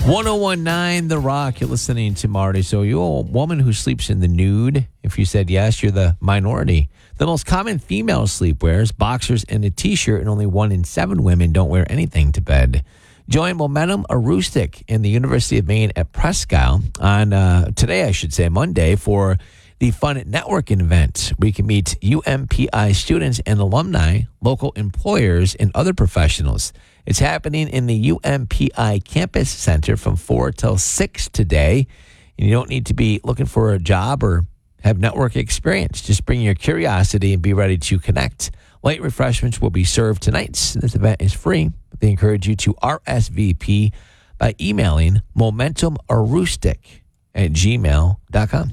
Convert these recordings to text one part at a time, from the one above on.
1019 The Rock. You're listening to Marty. So you're a woman who sleeps in the nude. If you said yes, you're the minority. The most common female sleepwear is boxers and a t-shirt, and only 1 in 7 women don't wear anything to bed. Join Momentum Acoustic in the University of Maine at Presque Isle on today, Monday, for the Fun Networking event. We can meet UMPI students and alumni, local employers, and other professionals. It's happening in the UMPI Campus Center from 4 till 6 today. And you don't need to be looking for a job or have network experience. Just bring your curiosity and be ready to connect. Light refreshments will be served tonight. This event is free, but they encourage you to RSVP by emailing momentumacoustic@gmail.com.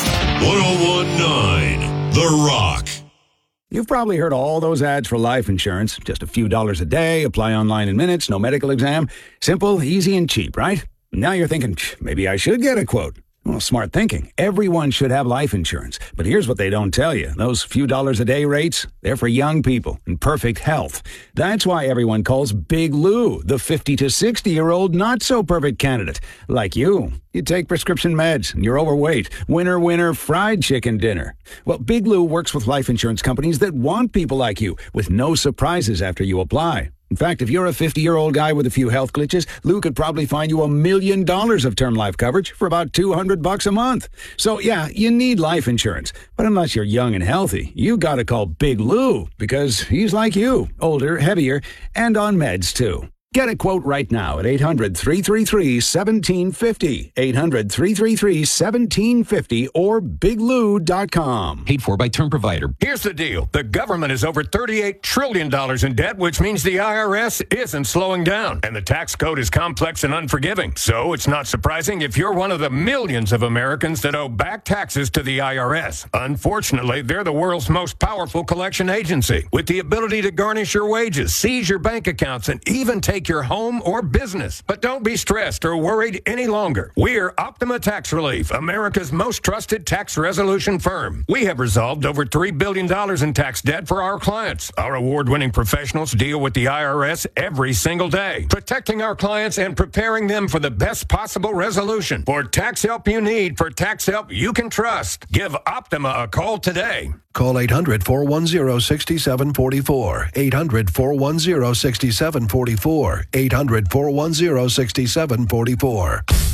1019 The Rock. You've probably heard all those ads for life insurance. Just a few dollars a day, apply online in minutes, no medical exam. Simple, easy, and cheap, right? Now you're thinking, maybe I should get a quote. Well, smart thinking. Everyone should have life insurance. But here's what they don't tell you. Those few dollars a day rates, they're for young people in perfect health. That's why everyone calls Big Lou the 50 to 60-year-old not-so-perfect candidate. Like you. You take prescription meds, and you're overweight. Winner, winner, fried chicken dinner. Well, Big Lou works with life insurance companies that want people like you, with no surprises after you apply. In fact, if you're a 50-year-old guy with a few health glitches, Lou could probably find you $1 million of term life coverage for about $200 a month. So, yeah, you need life insurance. But unless you're young and healthy, you gotta call Big Lou, because he's like you, older, heavier, and on meds, too. Get a quote right now at 800-333-1750, 800-333-1750, or biglou.com. Paid for by term provider. Here's the deal. The government is over $38 trillion in debt, which means the IRS isn't slowing down. And the tax code is complex and unforgiving. So it's not surprising if you're one of the millions of Americans that owe back taxes to the IRS. Unfortunately, they're the world's most powerful collection agency, with the ability to garnish your wages, seize your bank accounts, and even take your home or business. But don't be stressed or worried any longer. We're Optima Tax Relief, America's most trusted tax resolution firm. We have resolved over $3 billion in tax debt for our clients. Our award-winning professionals deal with the IRS every single day, protecting our clients and preparing them for the best possible resolution. For tax help you need, for tax help you can trust, give Optima a call today. Call 800-410-6744, 800-410-6744, 800-410-6744.